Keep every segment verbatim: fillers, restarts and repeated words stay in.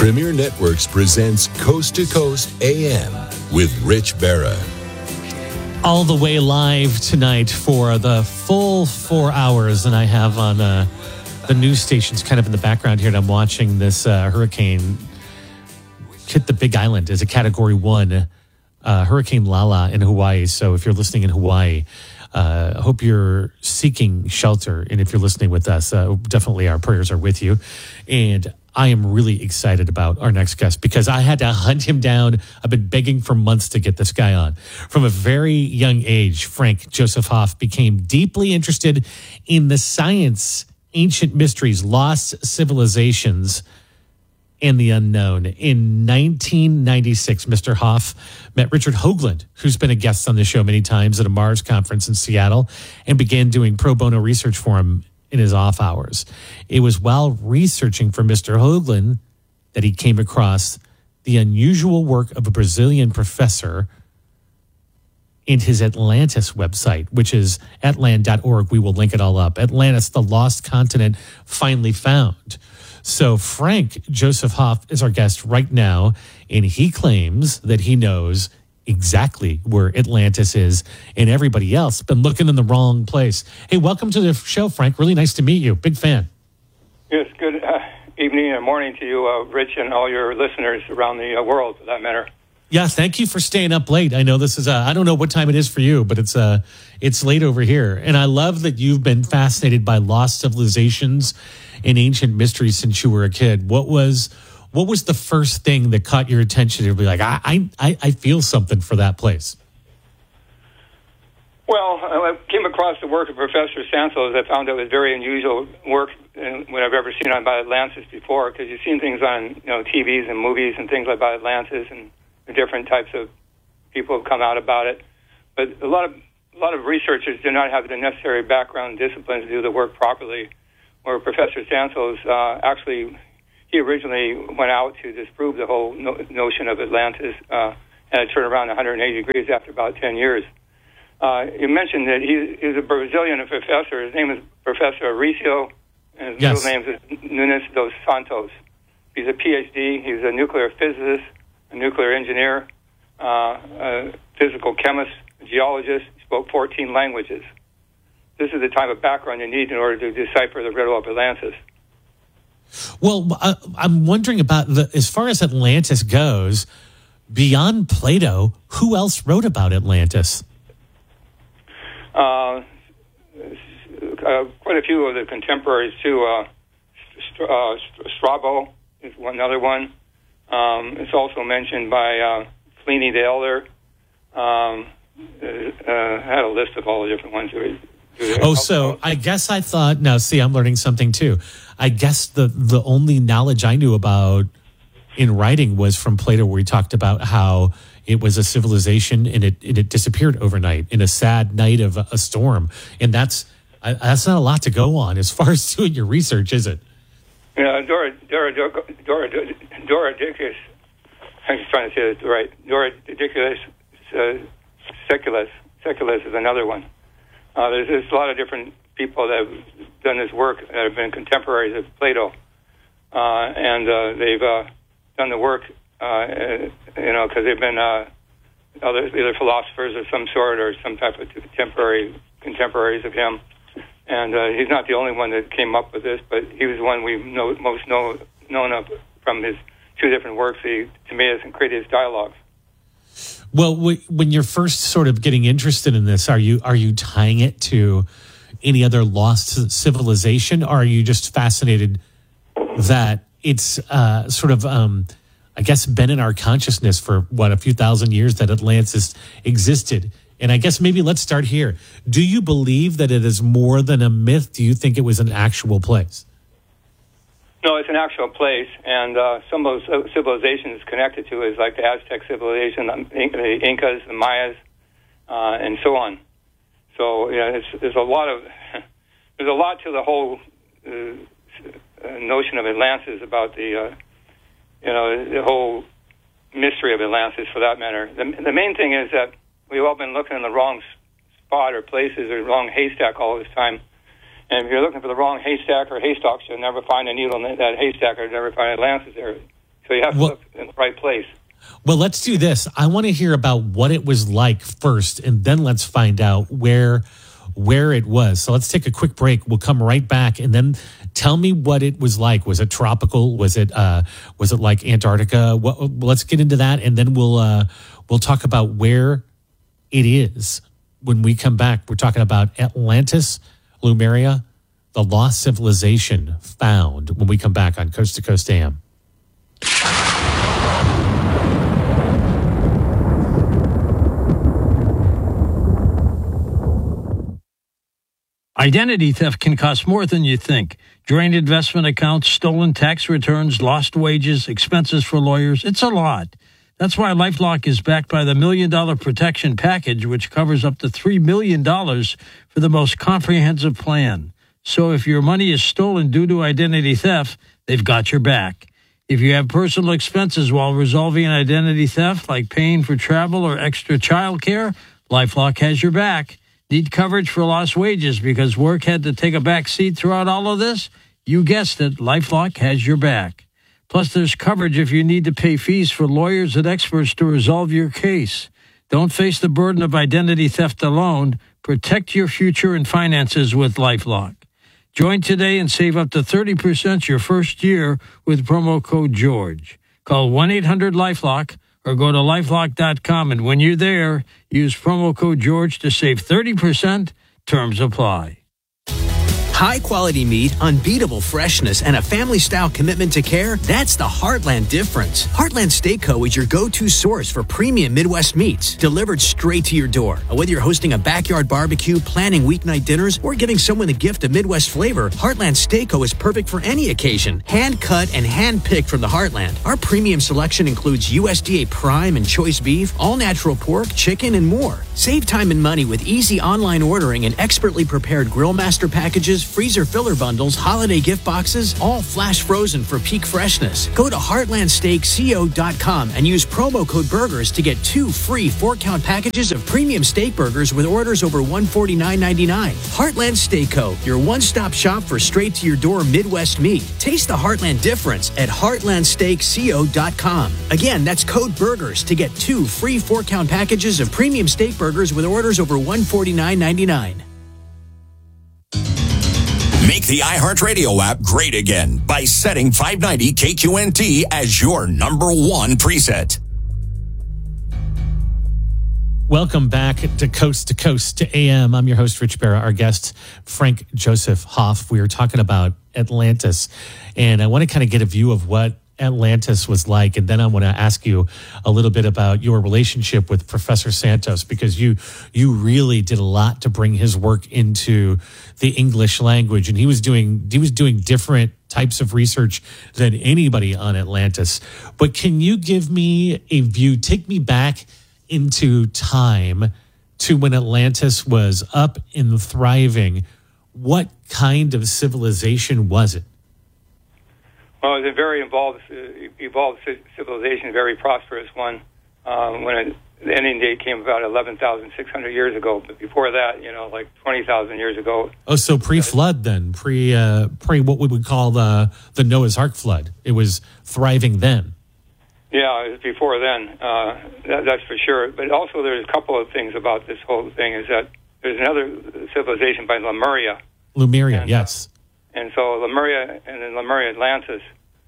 Premier Networks presents Coast to Coast A M with Rich Berra. All the way live tonight for the full four hours, and I have on uh, the news stations kind of in the background here, and I'm watching this uh, hurricane hit the Big Island as a Category one uh, Hurricane Lala in Hawaii. So if you're listening in Hawaii, uh, I hope you're seeking shelter, and if you're listening with us, uh, definitely our prayers are with you. And I am really excited about our next guest because I had to hunt him down. I've been begging for months to get this guy on. From a very young age, Frank Joseph Hoff became deeply interested in the science, ancient mysteries, lost civilizations, and the unknown. In nineteen ninety-six, Mister Hoff met Richard Hoagland, who's been a guest on the show many times at a Mars conference in Seattle, and began doing pro bono research for him in his off hours. It was while researching for Mister Hoagland that he came across the unusual work of a Brazilian professor in his Atlantis website, which is atlan dot org. We will link it all up. Atlantis, the lost continent finally found. So Frank Joseph Hoff is our guest right now, and he claims that he knows exactly where Atlantis is, and everybody else been looking in the wrong place. Hey, welcome to the show, Frank. Really nice to meet you. Big fan. Yes, good uh, evening and morning to you, uh, Rich, and all your listeners around the uh, world, for that matter. Yeah, thank you for staying up late. I know this is, uh, I don't know what time it is for you, but it's uh, it's late over here. And I love that you've been fascinated by lost civilizations and ancient mysteries since you were a kid. What was what was the first thing that caught your attention to be like, I I, I feel something for that place? Well, I came across the work of Professor Santos. I found it was very unusual work when I've ever seen on about Atlantis before, because you've seen things on you know T Vs and movies and things like about Atlantis, and the different types of people have come out about it. But a lot of a lot of researchers do not have the necessary background and discipline to do the work properly. Where Professor Santos uh, actually, he originally went out to disprove the whole no- notion of Atlantis, uh, and it turned around one hundred eighty degrees after about ten years. Uh, you mentioned that he is a Brazilian professor. His name is Professor Auricio, and his Yes. middle name is Nunes dos Santos. He's a P H D. He's a nuclear physicist, a nuclear engineer, uh, a physical chemist, a geologist. He spoke fourteen languages. This is the type of background you need in order to decipher the riddle of Atlantis. Well, uh, I'm wondering about, the as far as Atlantis goes, beyond Plato, who else wrote about Atlantis? Uh, uh, quite a few of the contemporaries, too. Uh, St- uh, Strabo is one, another one. Um, it's also mentioned by uh, Pliny the Elder. Um, uh, uh, had a list of all the different ones. Oh, so I guess I thought, now see, I'm learning something too. I guess the, the only knowledge I knew about in writing was from Plato, where he talked about how it was a civilization and it, and it disappeared overnight in a sad night of a, a storm. And that's I, that's not a lot to go on as far as doing your research, is it? Yeah, Dora, Dora, Dora, Dora, Dora Dicus, I'm just trying to say it right. Dora Dicus uh, Seculus, Seculus is another one. Uh, there's, there's a lot of different people that have done this work that have been contemporaries of Plato, uh, and uh, they've uh, done the work, uh, you know, because they've been uh, other, either philosophers of some sort or some type of contemporary contemporaries of him. And uh, he's not the only one that came up with this, but he was the one we know, most know, known of from his two different works, the Timaeus and Critias dialogues. Well, when you're first sort of getting interested in this, are you are you tying it to any other lost civilization, or are you just fascinated that it's uh, sort of, um, I guess, been in our consciousness for, what, a few thousand years that Atlantis existed? And I guess maybe let's start here. Do you believe that it is more than a myth? Do you think it was an actual place? No, it's an actual place, and uh, some of those civilizations connected to it is like the Aztec civilization, the Incas, the Mayas, uh, and so on. So, you know, it's, there's a lot of there's a lot to the whole uh, notion of Atlantis about the uh, you know the whole mystery of Atlantis, for that matter. The, the main thing is that we've all been looking in the wrong spot or places or wrong haystack all this time. And if you're looking for the wrong haystack or haystacks, you'll never find a needle in that haystack, or never find Atlantis there. So you have to Well- look in the right place. Well, let's do this. I want to hear about what it was like first, and then let's find out where where it was. So let's take a quick break. We'll come right back, and then tell me what it was like. Was it tropical? Was it uh, was it like Antarctica? What, let's get into that, and then we'll uh, we'll talk about where it is when we come back. We're talking about Atlantis, Lemuria, the lost civilization found. When we come back on Coast to Coast A M. Identity theft can cost more than you think. Drained investment accounts, stolen tax returns, lost wages, expenses for lawyers. It's a lot. That's why LifeLock is backed by the Million Dollar Protection Package, which covers up to three million dollars for the most comprehensive plan. So if your money is stolen due to identity theft, they've got your back. If you have personal expenses while resolving an identity theft, like paying for travel or extra child care, LifeLock has your back. Need coverage for lost wages because work had to take a back seat throughout all of this? You guessed it, LifeLock has your back. Plus, there's coverage if you need to pay fees for lawyers and experts to resolve your case. Don't face the burden of identity theft alone. Protect your future and finances with LifeLock. Join today and save up to thirty percent your first year with promo code George. Call one eight hundred LifeLock or go to lifelock dot com, and when you're there, use promo code George to save thirty percent. Terms apply. High-quality meat, unbeatable freshness, and a family-style commitment to care, that's the Heartland difference. Heartland Steak Co. is your go-to source for premium Midwest meats, delivered straight to your door. Whether you're hosting a backyard barbecue, planning weeknight dinners, or giving someone the gift of Midwest flavor, Heartland Steak Co. is perfect for any occasion. Hand-cut and hand-picked from the Heartland. Our premium selection includes U S D A Prime and Choice Beef, all-natural pork, chicken, and more. Save time and money with easy online ordering and expertly prepared Grill Master packages, freezer filler bundles, holiday gift boxes, all flash frozen for peak freshness. Go to heartland steak co dot com and use promo code BURGERS to get two free four-count packages of premium steak burgers with orders over one hundred forty-nine ninety-nine. Heartland Steak Co., your one-stop shop for straight-to-your-door Midwest meat. Taste the Heartland difference at heartland steak co dot com. Again, that's code BURGERS to get two free four-count packages of premium steak burgers with orders over one hundred forty-nine ninety-nine. Make the iHeartRadio app great again by setting five ninety K Q N T as your number one preset. Welcome back to Coast to Coast to A M. I'm your host, Rich Barra. Our guest, Frank Joseph Hoff. We were talking about Atlantis, and I want to kind of get a view of what Atlantis was like, and then I want to ask you a little bit about your relationship with Professor Santos, because you you really did a lot to bring his work into the English language, and he was doing he was doing different types of research than anybody on Atlantis. But can you give me a view, take me back into time to when Atlantis was up and thriving? What kind of civilization was it? Well, it was a very involved, uh, evolved civilization, a very prosperous one. Um, when it, the ending date came about eleven thousand six hundred years ago, but before that, you know, like twenty thousand years ago. Oh, so pre-flood then, pre uh, pre what we would call the the Noah's Ark flood. It was thriving then. Yeah, it was before then. Uh, that, that's for sure. But also, there's a couple of things about this whole thing. Is that there's another civilization by Lemuria. Lemuria, and, yes. Uh, and so Lemuria and then Lemuria Atlantis.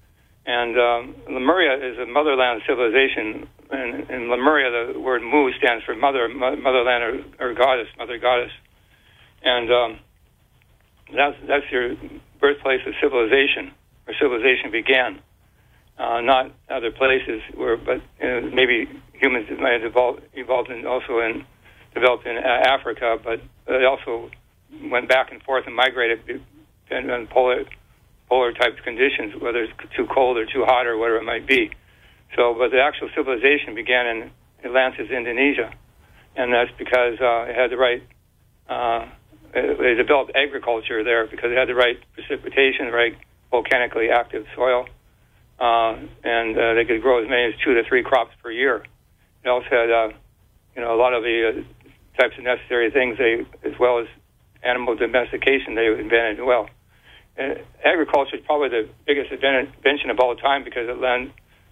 And um, Lemuria is a motherland civilization. And in Lemuria, the word Mu stands for mother, motherland, or, or goddess, mother goddess. And um, that's that's your birthplace of civilization, where civilization began. Uh, not other places where, but you know, maybe humans might have evolved, evolved in also in developed in Africa, but they also went back and forth and migrated depending on polar polar type conditions, whether it's too cold or too hot or whatever it might be. So, but the actual civilization began in Atlantis, Indonesia, and that's because uh, it had the right. Uh, they developed agriculture there because it had the right precipitation, the right volcanically active soil. Uh, and uh, they could grow as many as two to three crops per year. They also had, uh, you know, a lot of the uh, types of necessary things, they, as well as animal domestication, they invented well. And agriculture is probably the biggest invention of all time because it lent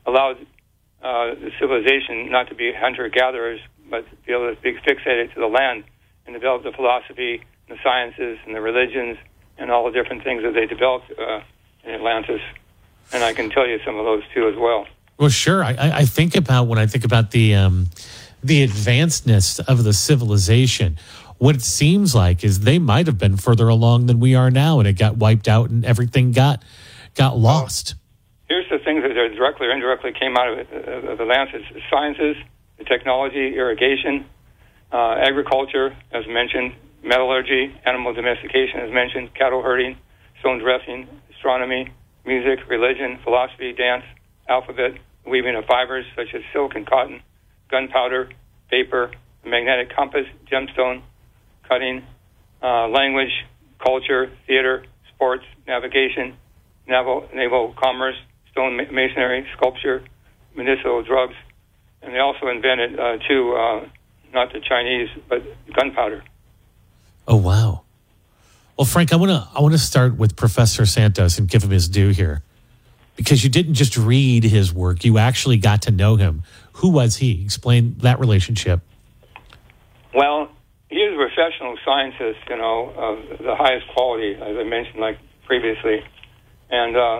allowed uh, the civilization not to be hunter-gatherers, but to be able to be fixated to the land and develop the philosophy, the sciences, and the religions, and all the different things that they developed uh, in Atlantis. And I can tell you some of those too as well. Well, sure. I, I think about when I think about the um, the advancedness of the civilization. What it seems like is they might have been further along than we are now, and it got wiped out, and everything got got lost. Here's the things that directly or indirectly came out of, it, uh, of Atlantis: the sciences, the technology, irrigation, uh, agriculture, as mentioned, metallurgy, animal domestication, as mentioned, cattle herding, stone dressing, astronomy, music, religion, philosophy, dance, alphabet, weaving of fibers such as silk and cotton, gunpowder, paper, magnetic compass, gemstone, cutting, uh, language, culture, theater, sports, navigation, naval, naval commerce, stone masonry, sculpture, medicinal drugs, and they also invented, uh, too, uh, not the Chinese, but gunpowder. Oh, wow. Well, Frank, I want to I want to start with Professor Santos and give him his due here, because you didn't just read his work; you actually got to know him. Who was he? Explain that relationship. Well, he is a professional scientist, you know, of the highest quality, as I mentioned, like previously, and uh,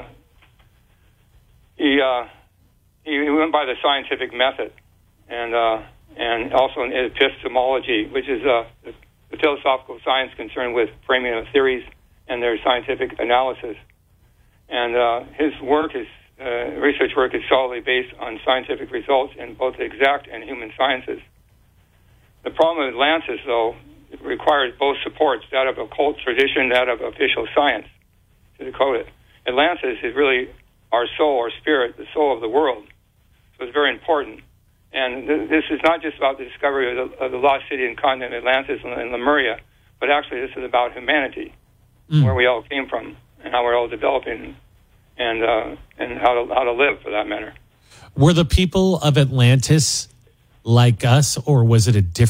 he uh, he went by the scientific method, and uh, and also in epistemology, which is uh, the philosophical science concerned with framing of theories and their scientific analysis. And uh, his work is uh, research work is solidly based on scientific results in both exact and human sciences. The problem with Atlantis, though, it requires both supports, that of occult tradition, that of official science, to decode it. Atlantis is really our soul, our spirit, the soul of the world. So it's very important. And th- this is not just about the discovery of the, of the lost city and continent Atlantis and, and Lemuria, but actually this is about humanity, mm. where we all came from and how we're all developing, and uh, and how to how to live, for that matter. Were the people of Atlantis like us, or was it a different